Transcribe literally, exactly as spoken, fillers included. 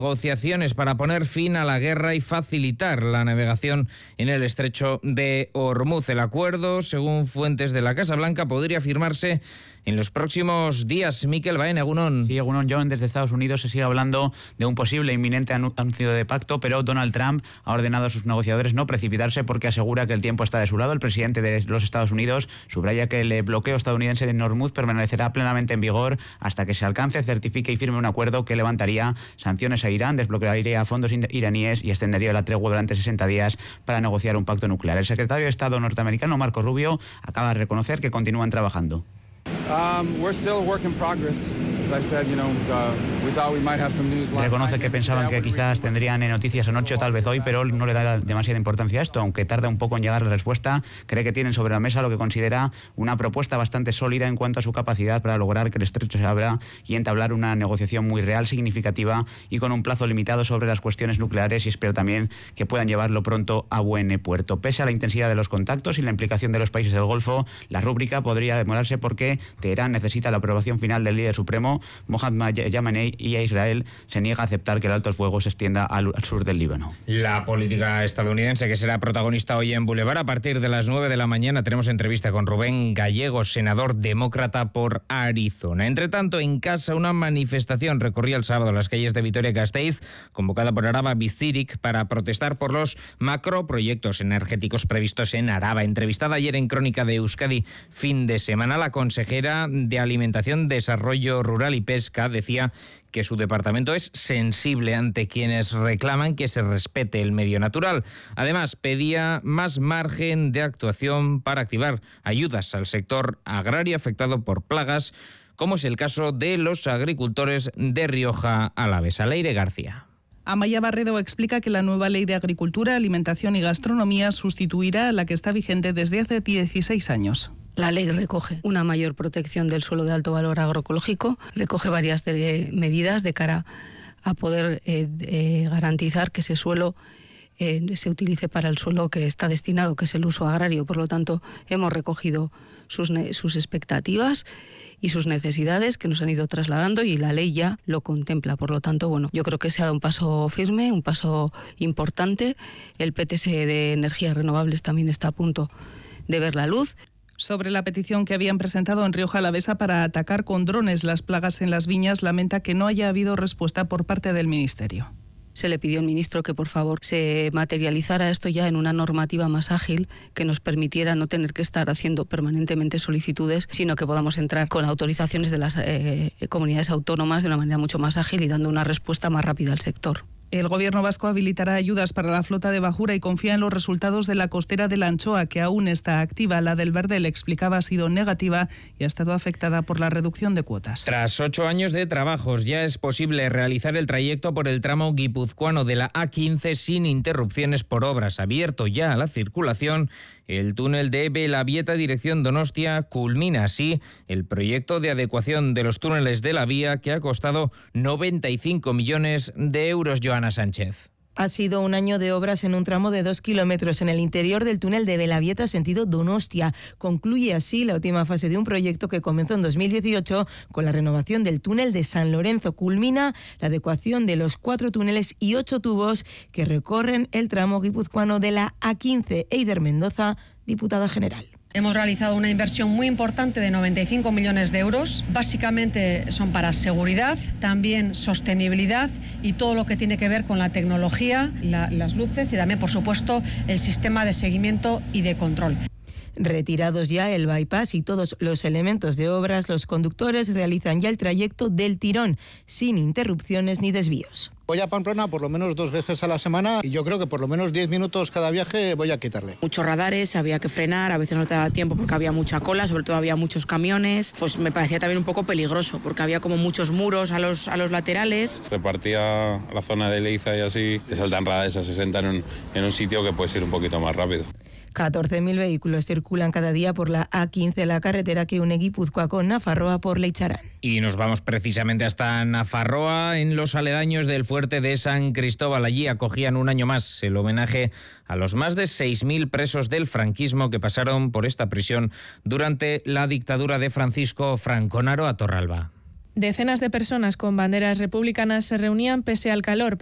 Negociaciones para poner fin a la guerra y facilitar la navegación en el estrecho de Hormuz. El acuerdo, según fuentes de la Casa Blanca, podría firmarse en los próximos días. Mikel Baena, Egunon. Sí, Egunon, John, desde Estados Unidos se sigue hablando de un posible inminente anuncio de pacto, pero Donald Trump ha ordenado a sus negociadores no precipitarse porque asegura que el tiempo está de su lado. El presidente de los Estados Unidos subraya que el bloqueo estadounidense de Hormuz permanecerá plenamente en vigor hasta que se alcance, certifique y firme un acuerdo que levantaría sanciones a Irán, desbloquearía fondos iraníes y extendería la tregua durante sesenta días para negociar un pacto nuclear. El secretario de Estado norteamericano, Marco Rubio, acaba de reconocer que continúan trabajando. Um, we're still a work in progress. As I said, you know, uh, we thought we might have some news last Reconoce night. que pensaban que quizás tendrían noticias anoche o tal vez hoy, pero no le da demasiada importancia a esto. Aunque tarda un poco en llegar la respuesta, cree que tienen sobre la mesa lo que considera una propuesta bastante sólida en cuanto a su capacidad para lograr que el estrecho se abra y entablar una negociación muy real, significativa y con un plazo limitado sobre las cuestiones nucleares, y espero también que puedan llevarlo pronto a buen puerto. Pese a la intensidad de los contactos y la implicación de los países del Golfo, la rúbrica podría demorarse porque Teherán necesita la aprobación final del líder supremo, Mohammad Yamenei, y a Israel se niega a aceptar que el alto el fuego se extienda al, al sur del Líbano. La política estadounidense, que será protagonista hoy en Boulevard a partir de las nueve de la mañana. Tenemos entrevista con Rubén Gallegos, senador demócrata por Arizona. Entre tanto, en casa, una manifestación recorría el sábado las calles de Vitoria-Gasteiz, convocada por Araba Bizirik, para protestar por los macroproyectos energéticos previstos en Araba. Entrevistada ayer en Crónica de Euskadi fin de semana, la consejera de Alimentación, Desarrollo Rural y Pesca decía que su departamento es sensible ante quienes reclaman que se respete el medio natural. Además, pedía más margen de actuación para activar ayudas al sector agrario afectado por plagas, como es el caso de los agricultores de Rioja Alavesa. Leire García. Amaya Barredo explica que la nueva Ley de Agricultura, Alimentación y Gastronomía sustituirá a la que está vigente desde hace dieciséis años. La ley recoge una mayor protección del suelo de alto valor agroecológico, recoge varias de, medidas de cara a poder eh, eh, garantizar que ese suelo eh, se utilice para el suelo que está destinado, que es el uso agrario. Por lo tanto, hemos recogido sus, sus expectativas y sus necesidades que nos han ido trasladando, y la ley ya lo contempla. Por lo tanto, bueno, yo creo que se ha dado un paso firme, un paso importante. El P T S de energías renovables también está a punto de ver la luz. Sobre la petición que habían presentado en Rioja Alavesa para atacar con drones las plagas en las viñas, lamenta que no haya habido respuesta por parte del Ministerio. Se le pidió al ministro que por favor se materializara esto ya en una normativa más ágil, que nos permitiera no tener que estar haciendo permanentemente solicitudes, sino que podamos entrar con autorizaciones de las eh, comunidades autónomas de una manera mucho más ágil y dando una respuesta más rápida al sector. El Gobierno vasco habilitará ayudas para la flota de bajura y confía en los resultados de la costera de la anchoa, que aún está activa. La del Verdel, explicaba, ha sido negativa y ha estado afectada por la reducción de cuotas. Tras ocho años de trabajos, ya es posible realizar el trayecto por el tramo guipuzcoano de la A quince sin interrupciones por obras. Abierto ya a la circulación, el túnel de Belavieta dirección Donostia culmina así el proyecto de adecuación de los túneles de la vía, que ha costado noventa y cinco millones de euros. Joana Sánchez. Ha sido un año de obras en un tramo de dos kilómetros en el interior del túnel de Belavieta sentido Donostia. Concluye así la última fase de un proyecto que comenzó en dos mil dieciocho con la renovación del túnel de San Lorenzo. Culmina la adecuación de los cuatro túneles y ocho tubos que recorren el tramo guipuzcoano de la A quince. Eider Mendoza, diputada general. Hemos realizado una inversión muy importante de noventa y cinco millones de euros. Básicamente son para seguridad, también sostenibilidad y todo lo que tiene que ver con la tecnología, la, las luces y también, por supuesto, el sistema de seguimiento y de control. Retirados ya el bypass y todos los elementos de obras, los conductores realizan ya el trayecto del tirón, sin interrupciones ni desvíos. Voy a Pamplona por lo menos dos veces a la semana y yo creo que por lo menos diez minutos cada viaje voy a quitarle. Muchos radares, había que frenar, a veces no te daba tiempo porque había mucha cola, sobre todo había muchos camiones. Pues me parecía también un poco peligroso porque había como muchos muros a los, a los laterales. Repartía la zona de Leiza y así, te saltan radares a sesenta en un, en un sitio que puedes ir un poquito más rápido. catorce mil vehículos circulan cada día por la A quince, la carretera que une Guipúzcoa con Nafarroa por Leicharán. Y nos vamos precisamente hasta Nafarroa, en los aledaños del fuerte de San Cristóbal. Allí acogían un año más el homenaje a los más de seis mil presos del franquismo que pasaron por esta prisión durante la dictadura de Francisco Franco. Naroa Torralba. Decenas de personas con banderas republicanas se reunían pese al calor